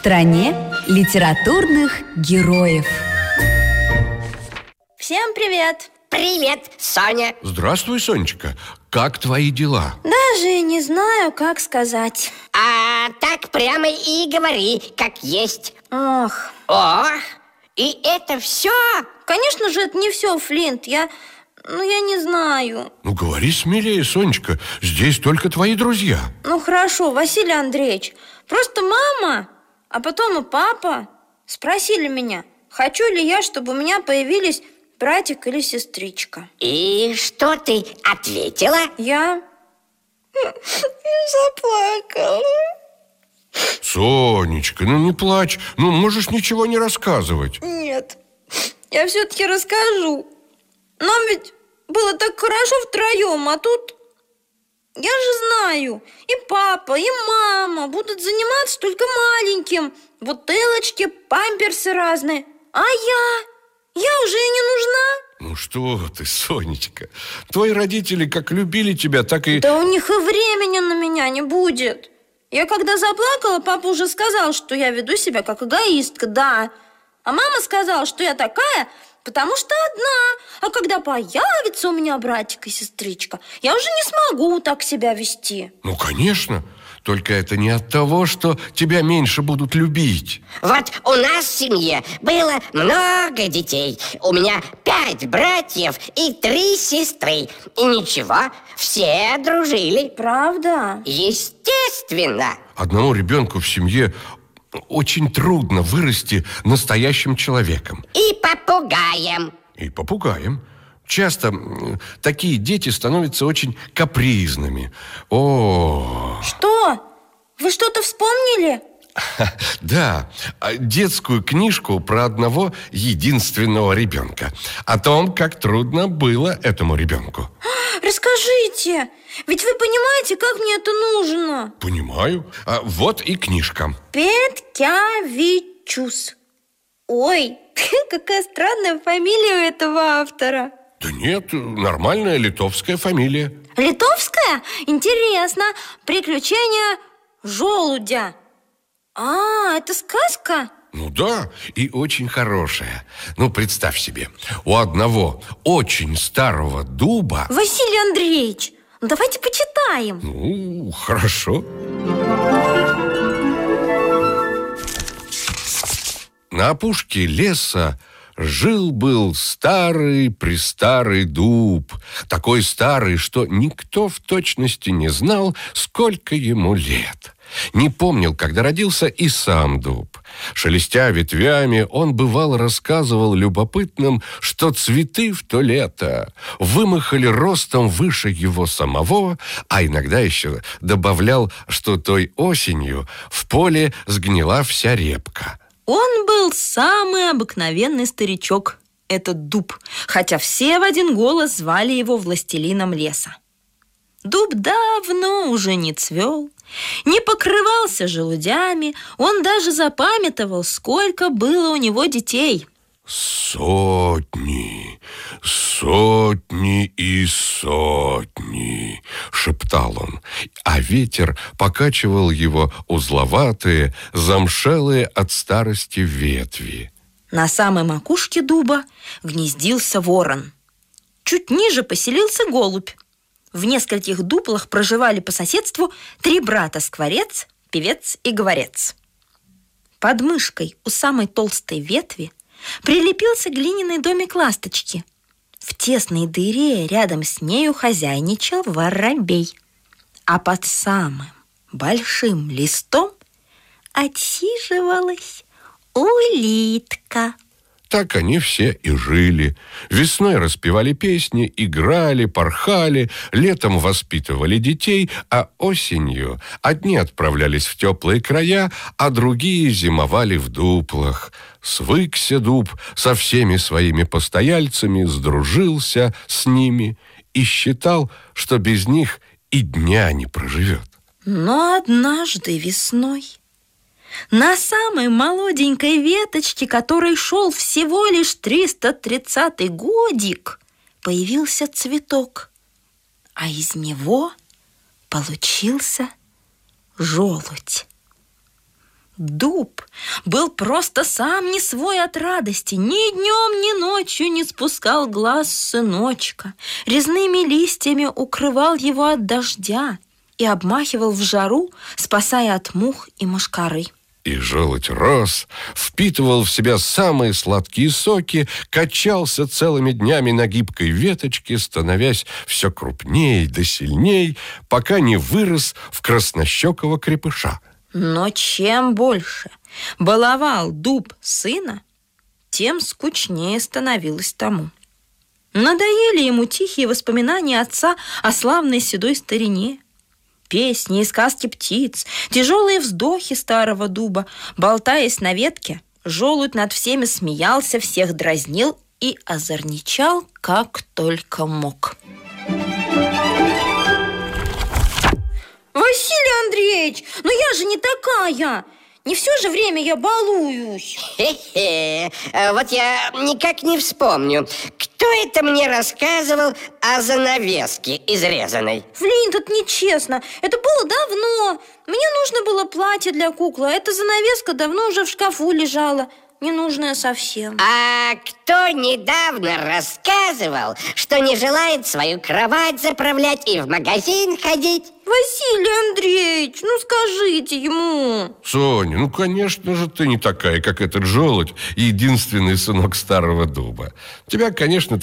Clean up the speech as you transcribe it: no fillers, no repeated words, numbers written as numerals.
стране литературных героев. Всем привет! Привет, Соня! Здравствуй, Сонечка. Как твои дела? Даже не знаю, как сказать. А так прямо и говори, как есть. Ох. Ох, и это все? Конечно же, это не все, Флинт. Я не знаю. Ну, говори смелее, Сонечка. Здесь только твои друзья. Ну, хорошо, Василий Андреевич. Просто мама, а потом и папа спросили меня, хочу ли я, чтобы у меня появились братик или сестричка. И что ты ответила? Я заплакала. Сонечка, ну не плачь. Ну, можешь ничего не рассказывать. Нет, я все-таки расскажу. Нам ведь было так хорошо втроем, а тут, я же знаю, и папа, и мама будут заниматься только маленьким. Бутылочки, памперсы разные. А я уже и не нужна. Ну что ты, Сонечка. Твои родители как любили тебя, так и... Да у них и времени на меня не будет. Я когда заплакала, папа уже сказал, что я веду себя как эгоистка, да. А мама сказала, что я такая, потому что одна. А когда появится у меня братик и сестричка, я уже не смогу так себя вести. Ну, конечно. Только это не от того, что тебя меньше будут любить. Вот у нас в семье было много детей. У меня 5 братьев и 3 сестры. И ничего, все дружили. Правда? Естественно. Одному ребенку в семье очень трудно вырасти настоящим человеком. И попугаем. И попугаем. Часто такие дети становятся очень капризными. Что? Вы что-то вспомнили? Да, детскую книжку про одного единственного ребенка. О том, как трудно было этому ребенку. Расскажите, ведь вы понимаете, как мне это нужно? Понимаю. Вот и книжка. Петкявичус. Ой, какая странная фамилия у этого автора. Да нет, нормальная литовская фамилия. Литовская? Интересно. Приключения желудя. Это сказка? Ну да, и очень хорошая. Ну, представь себе, у одного очень старого дуба... Василий Андреевич, давайте почитаем. Ну, хорошо. На опушке леса жил-был старый-престарый дуб. Такой старый, что никто в точности не знал, сколько ему лет. Не помнил, когда родился и сам дуб. Шелестя ветвями, он бывало рассказывал любопытным, что цветы в то лето вымахали ростом выше его самого, а иногда еще добавлял, что той осенью в поле сгнила вся репка. Он был самый обыкновенный старичок, этот дуб, хотя все в один голос звали его властелином леса. Дуб давно уже не цвел, не покрывался желудями, он даже запамятовал, сколько было у него детей. «Сотни, сотни и сотни», — шептал он, а ветер покачивал его узловатые, замшелые от старости ветви. На самой макушке дуба гнездился ворон. Чуть ниже поселился голубь. В нескольких дуплах проживали по соседству 3 брата: скворец, певец и говорец. Под мышкой у самой толстой ветви прилепился глиняный домик ласточки. В тесной дыре рядом с нею хозяйничал воробей. А под самым большим листом отсиживалась улитка. Так они все и жили. Весной распевали песни, играли, порхали, летом воспитывали детей, а осенью одни отправлялись в теплые края, а другие зимовали в дуплах. Свыкся дуб со всеми своими постояльцами, сдружился с ними и считал, что без них и дня не проживет. Но однажды весной на самой молоденькой веточке, которой шел всего лишь 330-й годик, появился цветок, а из него получился желудь. Дуб был просто сам не свой от радости. Ни днем, ни ночью не спускал глаз с сыночка. Резными листьями укрывал его от дождя и обмахивал в жару, спасая от мух и мошкары. И желудь рос, впитывал в себя самые сладкие соки, качался целыми днями на гибкой веточке, становясь все крупней да сильней, пока не вырос в краснощекого крепыша. Но чем больше баловал дуб сына, тем скучнее становилось тому. Надоели ему тихие воспоминания отца о славной седой старине. Песни и сказки птиц, тяжелые вздохи старого дуба. Болтаясь на ветке, желудь над всеми смеялся, всех дразнил и озорничал, как только мог. Василий Андреевич, но я же не такая. Не все же время я балуюсь. Хе-хе. Вот я никак не вспомню, кто это мне рассказывал о занавеске изрезанной. Флинт, это нечестно. Это было давно. Мне нужно было платье для куклы, а эта занавеска давно уже в шкафу лежала. Ненужная совсем. А кто недавно рассказывал, что не желает свою кровать заправлять и в магазин ходить? Василий Андреевич, ну скажите ему. Соня, ну, конечно же, ты не такая, как этот желудь, единственный сынок старого дуба. Тебя, конечно,